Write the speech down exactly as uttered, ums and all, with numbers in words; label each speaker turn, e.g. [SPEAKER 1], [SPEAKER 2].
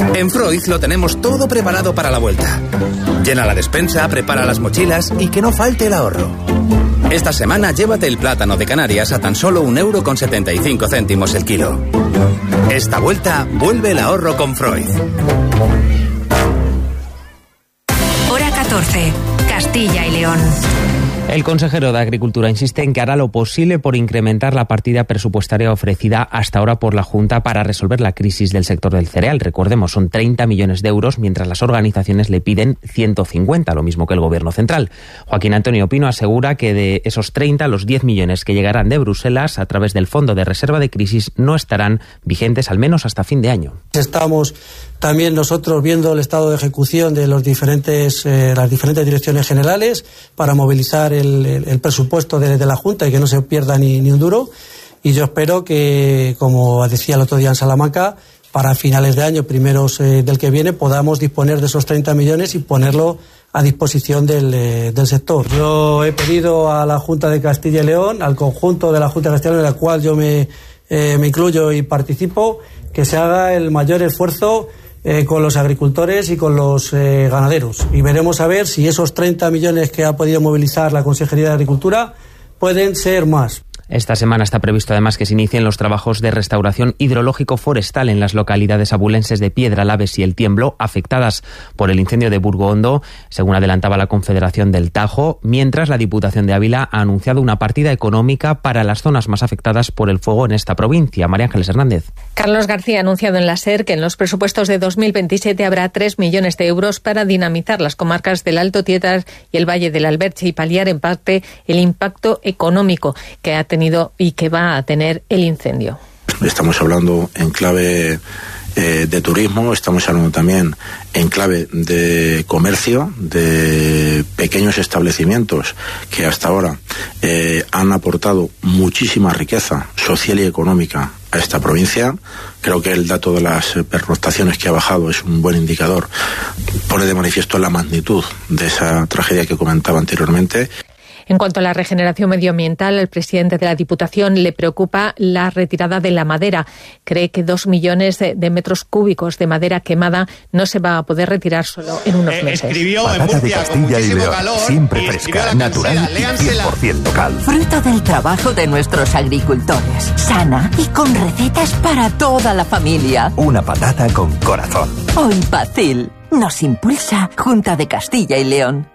[SPEAKER 1] En Freud lo tenemos todo preparado para la vuelta. Llena la despensa, prepara las mochilas y que no falte el ahorro. Esta semana llévate el plátano de Canarias a tan solo un euro con setenta y cinco céntimos el kilo. Esta vuelta vuelve el ahorro con Freud.
[SPEAKER 2] Hora catorce, Castilla y León.
[SPEAKER 3] El consejero de Agricultura insiste en que hará lo posible por incrementar la partida presupuestaria ofrecida hasta ahora por la Junta para resolver la crisis del sector del cereal. Recordemos, son treinta millones de euros, mientras las organizaciones le piden ciento cincuenta, lo mismo que el Gobierno central. Joaquín Antonio Pino asegura que de esos treinta, los diez millones que llegarán de Bruselas a través del Fondo de Reserva de Crisis no estarán vigentes al menos hasta fin de año.
[SPEAKER 4] Estamos también nosotros viendo el estado de ejecución de los diferentes, eh, las diferentes direcciones generales para movilizar el, el, el presupuesto de, de la Junta y que no se pierda ni, ni un duro. Y yo espero que, como decía el otro día en Salamanca, para finales de año, primeros eh, del que viene, podamos disponer de esos treinta millones y ponerlo a disposición del, eh, del sector. Yo he pedido a la Junta de Castilla y León, al conjunto de la Junta de Castilla y León, en la cual yo me, eh, me incluyo y participo, que se haga el mayor esfuerzo Eh, con los agricultores y con los eh, ganaderos. Y veremos a ver si esos treinta millones que ha podido movilizar la Consejería de Agricultura pueden ser más.
[SPEAKER 3] Esta semana está previsto además que se inicien los trabajos de restauración hidrológico-forestal en las localidades abulenses de Piedralaves y El Tiemblo, afectadas por el incendio de Burgo Hondo, según adelantaba la Confederación del Tajo, mientras la Diputación de Ávila ha anunciado una partida económica para las zonas más afectadas por el fuego en esta provincia. María Ángeles Hernández.
[SPEAKER 5] Carlos García ha anunciado en la SER que en los presupuestos de dos mil veintisiete habrá tres millones de euros para dinamizar las comarcas del Alto Tietar y el Valle del Alberche y paliar en parte el impacto económico que ha tenido y que va a tener el incendio.
[SPEAKER 6] Estamos hablando en clave eh, de turismo, estamos hablando también en clave de comercio, de pequeños establecimientos que hasta ahora eh, han aportado muchísima riqueza social y económica a esta provincia. Creo que el dato de las pernoctaciones que ha bajado es un buen indicador, pone de manifiesto la magnitud de esa tragedia que comentaba anteriormente.
[SPEAKER 5] En cuanto a la regeneración medioambiental, al presidente de la Diputación le preocupa la retirada de la madera. Cree que dos millones de, de metros cúbicos de madera quemada no se va a poder retirar solo en unos
[SPEAKER 7] eh,
[SPEAKER 5] meses.
[SPEAKER 7] Escribió
[SPEAKER 8] Patata
[SPEAKER 7] en Murcia,
[SPEAKER 8] de Castilla y León,
[SPEAKER 7] calor,
[SPEAKER 8] siempre
[SPEAKER 7] y
[SPEAKER 8] fresca, natural y cien por ciento local.
[SPEAKER 9] Fruto del trabajo de nuestros agricultores. Sana y con recetas para toda la familia.
[SPEAKER 8] Una patata con corazón.
[SPEAKER 9] Hoy Pacil nos impulsa Junta de Castilla y León.